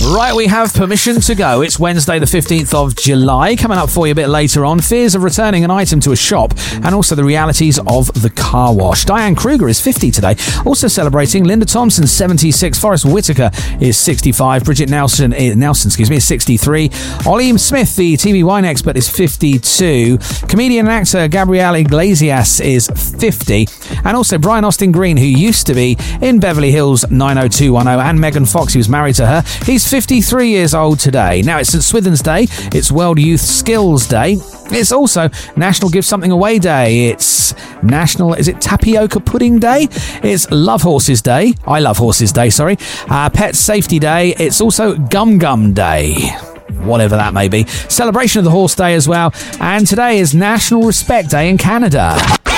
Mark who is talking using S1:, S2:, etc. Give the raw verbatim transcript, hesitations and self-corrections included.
S1: Right, we have permission to go. It's Wednesday the fifteenth of July. Coming up for you a bit later on, fears of returning an item to a shop and also the realities of the car wash. Diane Kruger is fifty today. Also celebrating, Linda Thompson, seventy-six. Forrest Whitaker is sixty-five. Bridget Nelson, Nelson excuse me, is sixty-three. Ollie Smith, the T V wine expert, is fifty-two. Comedian and actor Gabrielle Iglesias is fifty. And also Brian Austin Green, who used to be in Beverly Hills nine oh two one oh, and Megan Fox, who was married to her. He's fifty-three years old today. Now, it's St Swithin's Day. It's World Youth Skills Day. It's also National Give Something Away Day. It's National, is it Tapioca Pudding Day? It's Love Horses Day. I Love Horses Day, sorry. Uh, Pet Safety Day. It's also Gum Gum Day. Whatever that may be. Celebration of the Horse Day as well. And today is National Respect Day in Canada.